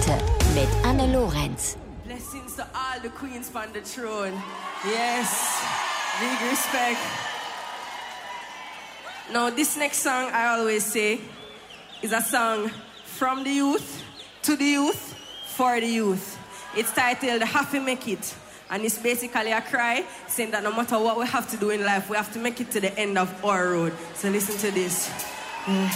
heute mit Anne Lorenz. Blessings to all the queens on the throne. Yes, big respect. Now this next song I always say is a song from the youth, to the youth, for the youth. It's titled Happy Make It. And it's basically a cry saying that no matter what we have to do in life, we have to make it to the end of our road. So listen to this.